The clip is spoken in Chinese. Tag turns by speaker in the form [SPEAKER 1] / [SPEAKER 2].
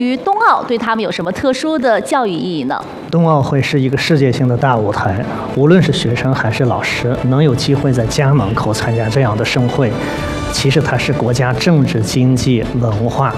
[SPEAKER 1] 于冬奥对他们有什么特殊的教育意义呢？
[SPEAKER 2] 冬奥会是一个世界性的大舞台，无论是学生还是老师，能有机会在家门口参加这样的盛会，其实它是国家政治、经济、文化